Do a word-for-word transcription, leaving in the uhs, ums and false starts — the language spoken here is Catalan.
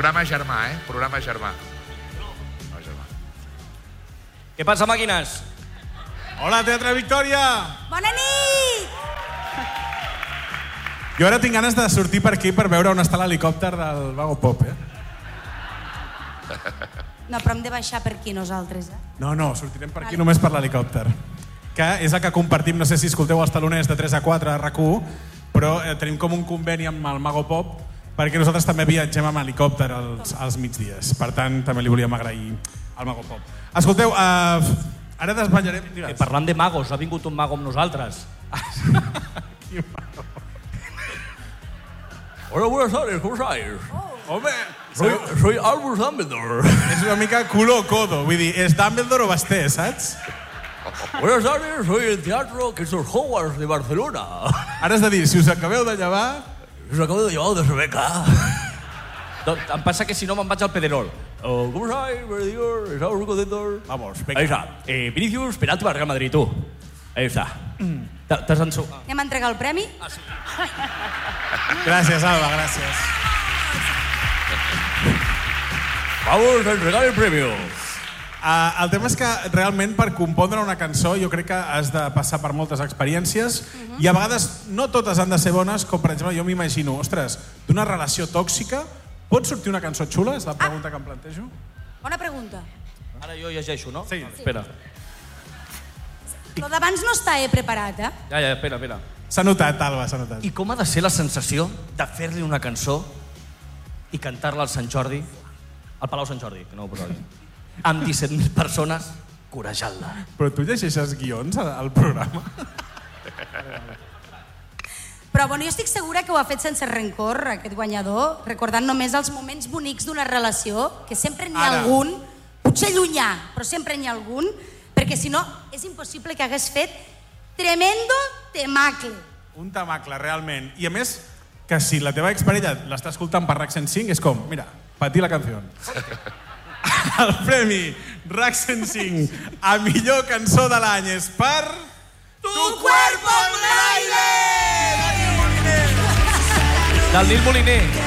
Programa germà, eh? Programa germà. No, germà. Què passa, màquines? Hola, Teatre Victòria! Bona nit! Jo ara tinc ganes de sortir per aquí per veure on està l'helicòpter del Vago Pop, eh? No, però hem de baixar per aquí nosaltres, eh? No, no, sortirem per aquí només per l'helicòpter. Que és el que compartim, no sé si escolteu els taloners de tres a quatre a RAC u, però eh, tenim com un conveni amb el Mago Pop perquè nosaltres també viatgem amb helicòpter als, als migdies. Per tant, també li volíem agrair al Mago Pop. Escolteu, eh, ara desballarem... Eh, parlant de magos, ha vingut un mago amb nosaltres. Hola, buenas tardes, ¿cómo estáis? Home, soy, soy Albus Dumbledore. És una mica culo o codo, vull dir, és Dumbledore o Basté, saps? Buenas tardes, soy el teatro que son Hogwarts de Barcelona. Ara has de dir, si us acabeu de llevar... Si us acabeu de llevar de Rebeca. Em passa que si no me'n vaig al Pedrerol. Oh, ¿cómo estáis? Bendigo, ¿estamos muy contentos? Vamos, venga. Ahí está. Eh, Vinicius, penalti para Real Madrid, tú. Ahí está. T'has ensu... Anem a entregar el premi? Ah, sí. Gràcies, Alba, gràcies. Vamos a entregar el premio. Uh, el tema és que realment per compondre una cançó jo crec que has de passar per moltes experiències uh-huh. i a vegades no totes han de ser bones, com per exemple jo m'imagino, ostres, d'una relació tòxica pot sortir una cançó xula? És la pregunta ah. que em plantejo. Bona pregunta. Ara jo llegeixo, no? Sí. Espera. Lo d'abans no està eh, preparat, eh? Ja, ja, espera, espera. S'ha notat, Alba, s'ha notat. I com ha de ser la sensació de fer-li una cançó i cantar-la al Sant Jordi, al Palau Sant Jordi, que no ho posava bé, amb disset mil persones corejant-la. Però tu llegeixes guions al, al programa? Però bueno, jo estic segura que ho ha fet sense rencor, aquest guanyador, recordant només els moments bonics d'una relació, que sempre n'hi ha Ara. algun, potser llunyà, però sempre n'hi ha algun, perquè si no és impossible que hagués fet tremendo temacle. Un temacle, realment. I a més, que si la teva exparella l'està escoltant per RAC cent cinc, és com, mira, patir la canció. El premi RAC cent cinc a millor cançó de l'any és per... Tu cuerpo en el aire! Del Nil Moliner. Del Nil Moliner.